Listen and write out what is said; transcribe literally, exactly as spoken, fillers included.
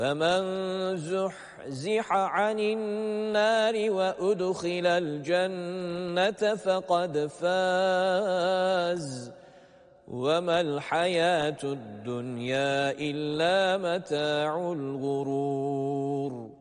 فمن زحزح عن النار وأدخل الجنة فقد فاز وما الحياة الدنيا إلا متاع الغرور.